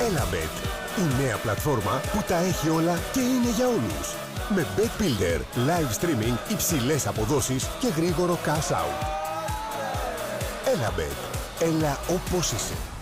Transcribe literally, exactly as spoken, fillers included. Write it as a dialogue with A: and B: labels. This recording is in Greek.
A: Elabet, η νέα πλατφόρμα που τα έχει όλα και είναι για όλους. Με Bet Builder, live streaming, υψηλές αποδόσεις και γρήγορο cash out. Elabet, έλα όπως είσαι.